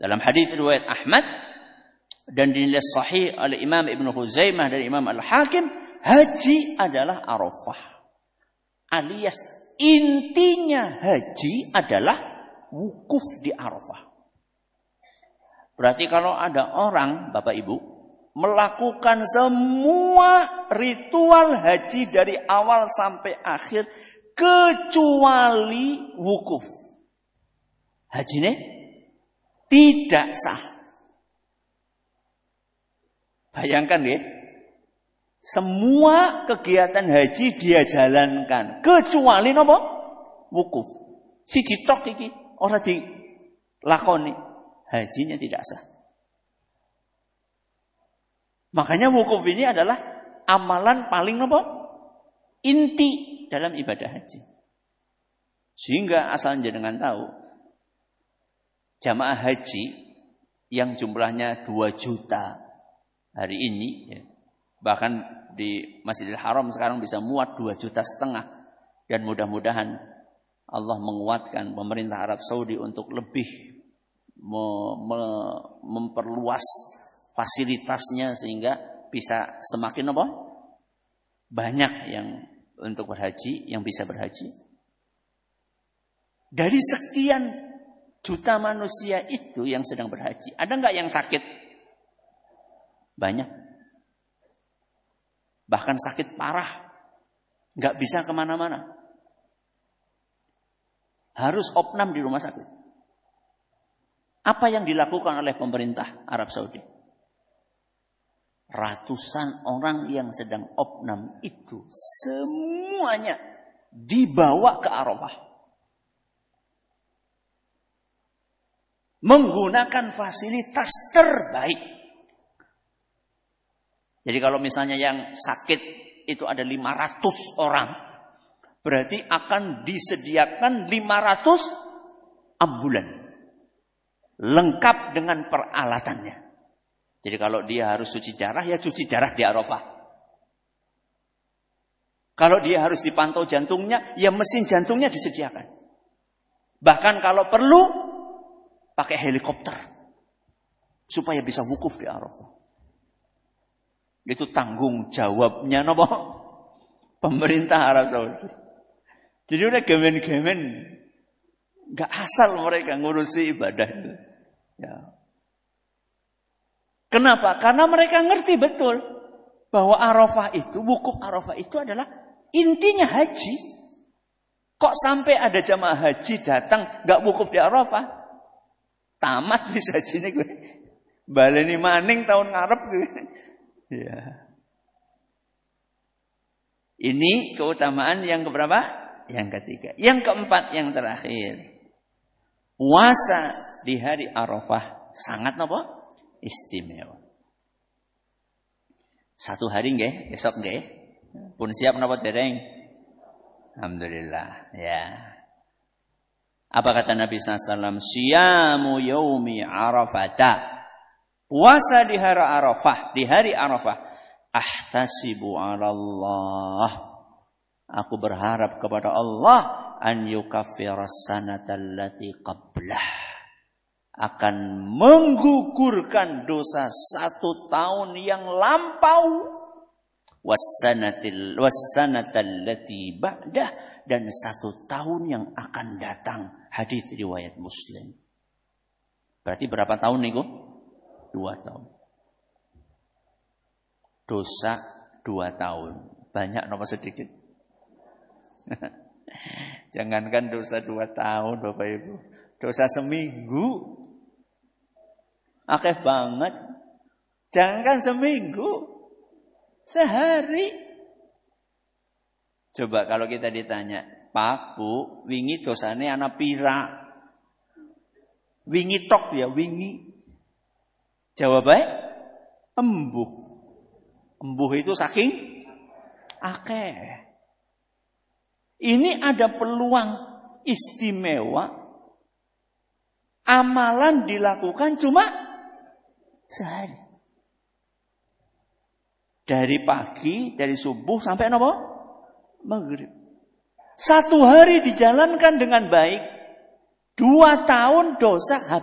Dalam hadis riwayat Ahmad dan dinilai sahih oleh Imam Ibnu Huzaimah dan Imam Al-Hakim, haji adalah Arafah. Alias intinya haji adalah wukuf di Arafah. Berarti kalau ada orang, Bapak Ibu, melakukan semua ritual haji dari awal sampai akhir kecuali wukuf, hajinya tidak sah. Bayangkan ya, semua kegiatan haji dia jalankan kecuali napa? Wukuf. Siji tok iki ora dilakoni, hajinya tidak sah. Makanya wukuf ini adalah amalan paling napa? Inti dalam ibadah haji. Sehingga asal jenengan tahu, jamaah haji yang jumlahnya 2 juta hari ini, ya, bahkan di Masjidil Haram sekarang bisa muat 2,5 juta, dan mudah-mudahan Allah menguatkan pemerintah Arab Saudi untuk lebih memperluas fasilitasnya sehingga bisa semakin apa? Banyak yang untuk berhaji, yang bisa berhaji. Dari sekian juta manusia itu yang sedang berhaji, ada nggak yang sakit? Banyak. Bahkan sakit parah, nggak bisa kemana-mana, harus opnam di rumah sakit. Apa yang dilakukan oleh pemerintah Arab Saudi? Ratusan orang yang sedang opnam itu semuanya dibawa ke Arafah. Menggunakan fasilitas terbaik. Jadi kalau misalnya yang sakit itu ada 500 orang, berarti akan disediakan 500 ambulan. Lengkap dengan peralatannya. Jadi kalau dia harus cuci darah, ya cuci darah di Arafah. Kalau dia harus dipantau jantungnya, ya mesin jantungnya disediakan. Bahkan kalau perlu, pakai helikopter. Supaya bisa wukuf di Arafah. Itu tanggung jawabnya nopo? Pemerintah Arab Saudi. Jadi udah gemen-gemen. Gak asal mereka ngurusi ibadah itu. Ya. Kenapa? Karena mereka ngerti betul bahwa Arafah itu, wukuf Arafah itu adalah intinya haji. Kok sampai ada jamaah haji datang gak wukuf di Arafah? Tamat bisa haji ini gue. Baleni maning tahun ngarep gue. Ya. Ini keutamaan yang keberapa? Yang ketiga. Yang keempat, yang terakhir. Puasa di hari Arafah sangat apa? Istimewa. 1 hari nggih, esok nggih. Pun siap napa dereng? Alhamdulillah, ya. Apa kata Nabi SAW? Siyamu yaumi Arafata. Puasa di hari Arafah, di hari Arafah. Ahtasibu 'ala Allah. Aku berharap kepada Allah an yukaffiras sanata allati qablah. Akan menggugurkan dosa 1 tahun yang lampau, wassanatal lati ba'dah, dan 1 tahun yang akan datang. Hadis riwayat Muslim. Berarti berapa tahun niku? 2 tahun. Dosa 2 tahun. Banyak napa sedikit? Jangankan dosa 2 tahun Bapak Ibu, dosa seminggu akeh banget. Jangankan seminggu, sehari. Coba kalau kita ditanya, Pak, Bu, wingi dosane ana pira? Wingi tok ya, wingi. Jawabannya embuh. Embuh itu saking akeh. Ini ada peluang istimewa. Amalan dilakukan cuma sehari. Dari pagi, dari subuh sampai apa? Maghrib. 1 hari dijalankan dengan baik. 2 tahun dosa